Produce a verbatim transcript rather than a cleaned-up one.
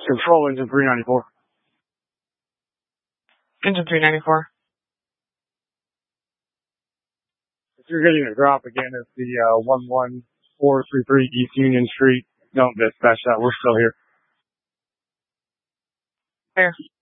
Control engine three ninety-four. Engine three ninety-four. If you're getting a drop again, it's the uh, one one four three three East Union Street. Don't dispatch that. We're still here. Clear.